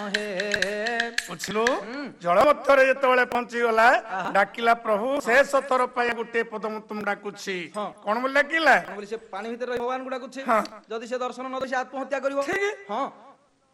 ବୁଝିଲୁ ଜଳ ମଧ୍ୟରେ ଯେତେବେଳେ ପହଞ୍ଚିଗଲା ଡାକିଲା ପ୍ରଭୁ ଶେଷ ଥର ପାଇଁ ଗୋଟିଏ ପଦ ମୁଁ ତୁମ ଡାକୁଛି କଣ ବୋଲି ଡାକିଲା ସେ ପାଣି ଭିତରେ ରହି ଭଗବାନଙ୍କୁ ଡାକୁଛି ଯଦି ସେ ଦର୍ଶନ ନ ଦେଇ ସେ ଆତ୍ମହତ୍ୟା କରିବ। ହଁ